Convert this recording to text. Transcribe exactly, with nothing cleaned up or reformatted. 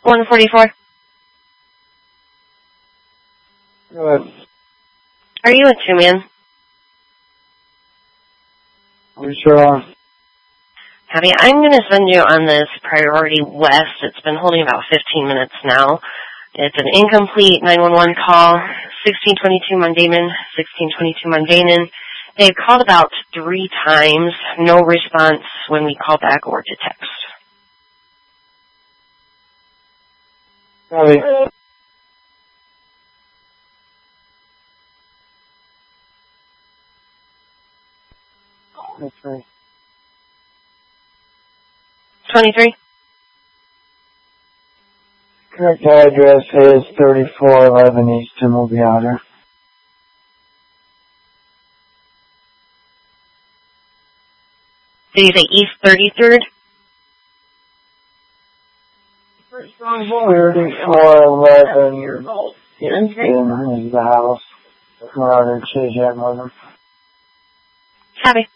one forty-four. Good. Are you a two-man? We sure are. Happy. I'm going to send you on this Priority West. It's been holding about fifteen minutes now. It's an incomplete nine one one call, sixteen twenty-two Mundaman, sixteen twenty-two Mundaman. They've called about three times, no response when we call back or to text. Copy. twenty-three. twenty-three? Correct address is thirty-four eleven East Timothy Outer. Did you say East thirty-third? thirty-four eleven Easton is the house. We're out in Chizak with them. Copy.